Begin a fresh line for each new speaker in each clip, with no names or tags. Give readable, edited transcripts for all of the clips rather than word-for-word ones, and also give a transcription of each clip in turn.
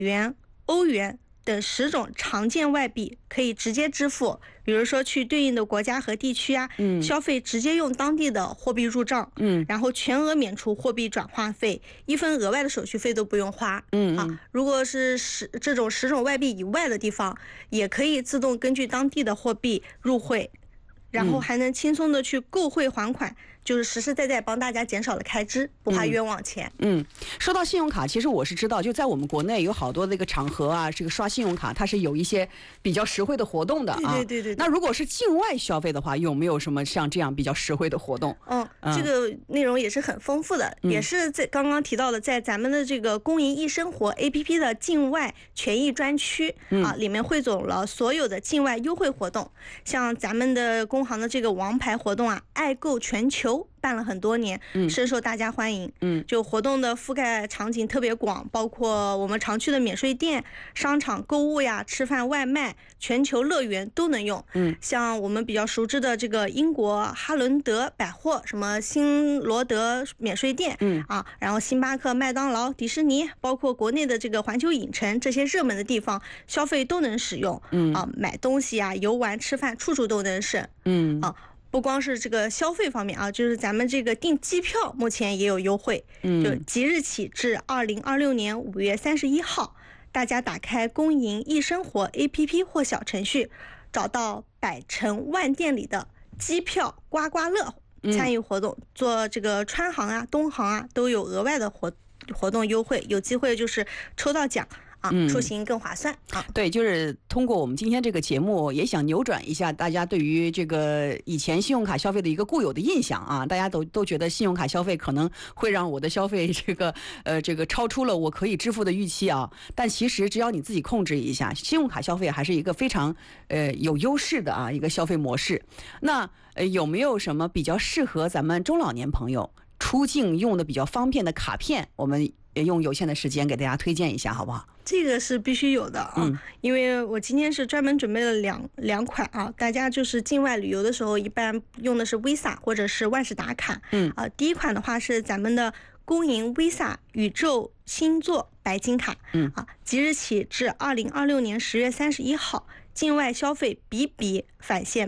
元、欧元等10种常见外币可以直接支付，比如说去对应的国家和地区啊，消费直接用当地的货币入账，然后全额免除货币转换费，1分额外的手续费都不用花，如果是这种10种外币以外的地方，也可以自动根据当地的货币入汇，然后还能轻松的去购汇还款，就是实实在在帮大家减少了开支，不花冤枉钱。
说到信用卡，其实我是知道，就在我们国内有好多这个场合啊，这个刷信用卡它是有一些比较实惠的活动的啊。
对。
那如果是境外消费的话，有没有什么像这样比较实惠的活动？
这个内容也是很丰富的，也是在刚刚提到的，在咱们的这个公银易生活 APP 的境外权益专区里面汇总了所有的境外优惠活动，像咱们的工行的这个王牌活动啊，爱购全球办了很多年，深受大家欢迎。就活动的覆盖场景特别广，包括我们常去的免税店、商场购物呀、吃饭外卖、全球乐园都能用。像我们比较熟知的这个英国哈伦德百货，什么新罗德免税店，然后星巴克、麦当劳、迪士尼，包括国内的这个环球影城，这些热门的地方消费都能使用。买东西啊、游玩、吃饭，处处都能省。不光是这个消费方面啊，就是咱们这个订机票目前也有优惠，就即日起至2026年5月31号，大家打开公银易生活 APP 或小程序，找到百城万店里的机票刮刮乐参与活动，做这个川航啊、东航啊都有额外的活动优惠，有机会就是抽到奖。出行更划算啊！
对，就是通过我们今天这个节目，也想扭转一下大家对于这个以前信用卡消费的一个固有的印象啊。大家都觉得信用卡消费可能会让我的消费这个超出了我可以支付的预期啊。但其实只要你自己控制一下，信用卡消费还是一个非常有优势的一个消费模式。那有没有什么比较适合咱们中老年朋友出境用的比较方便的卡片？我们用有限的时间给大家推荐一下，好不好？
这个是必须有的因为我今天是专门准备了两款大家就是境外旅游的时候一般用的是 Visa 或者是万事达卡。第一款的话是咱们的公银 Visa 宇宙星座白金卡，即日起至2026年10月31号。境外消费比返现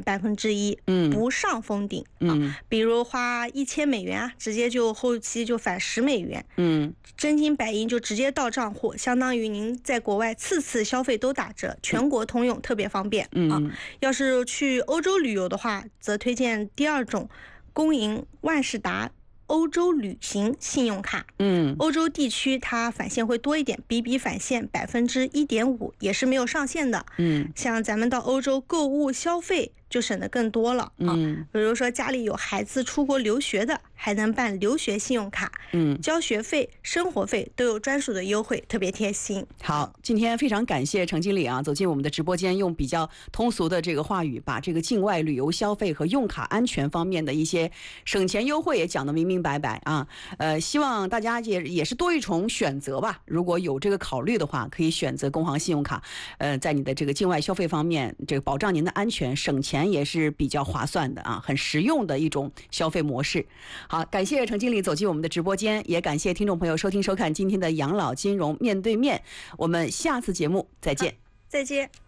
1%，不上封顶比如花1000美元直接就后期就返10美元，真金白银就直接到账户，相当于您在国外次消费都打折，全国通用，特别方便要是去欧洲旅游的话，则推荐第二种公银万事达欧洲旅行信用卡，欧洲地区它返现会多一点，比返现1.5%，也是没有上限的。像咱们到欧洲购物消费就省得更多了比如说家里有孩子出国留学的，还能办留学信用卡，交学费、生活费都有专属的优惠，特别贴心。
好，今天非常感谢程经理走进我们的直播间，用比较通俗的这个话语，把这个境外旅游消费和用卡安全方面的一些省钱优惠也讲得明明白白希望大家也是多一重选择吧。如果有这个考虑的话，可以选择工行信用卡，在你的这个境外消费方面，这个保障您的安全，省钱也是比较划算的很实用的一种消费模式。好，感谢程经理走进我们的直播间，也感谢听众朋友收听收看今天的养老金融面对面，我们下次节目再见。
再见。